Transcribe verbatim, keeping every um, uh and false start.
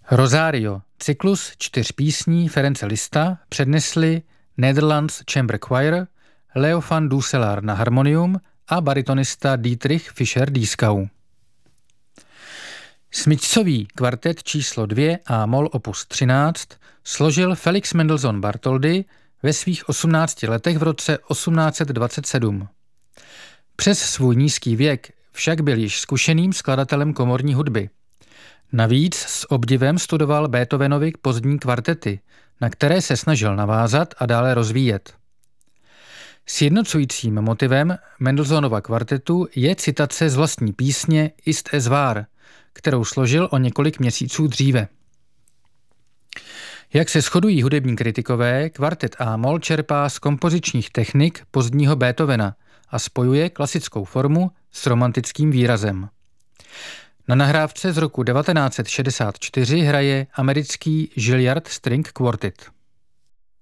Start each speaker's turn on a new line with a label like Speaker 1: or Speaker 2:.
Speaker 1: Rosario, cyklus čtyř písní Ference Liszta, přednesli Netherlands Chamber Choir, Leo van Dusselaar na harmonium a baritonista Dietrich Fischer-Dieskau. Smyčcový kvartet číslo dvě a mol opus třináct složil Felix Mendelssohn Bartholdy ve svých osmnácti letech v roce osmnáct set dvacet sedm. Přes svůj nízký věk však byl již zkušeným skladatelem komorní hudby. Navíc s obdivem studoval Beethovenovy pozdní kvartety, na které se snažil navázat a dále rozvíjet. Sjednocujícím motivem Mendelssohnova kvartetu je citace z vlastní písně Ist es wahr, kterou složil o několik měsíců dříve. Jak se shodují hudební kritikové, kvartet A-moll čerpá z kompozičních technik pozdního Beethovena a spojuje klasickou formu s romantickým výrazem. Na nahrávce z roku devatenáct set šedesát čtyři hraje americký Juilliard String Quartet.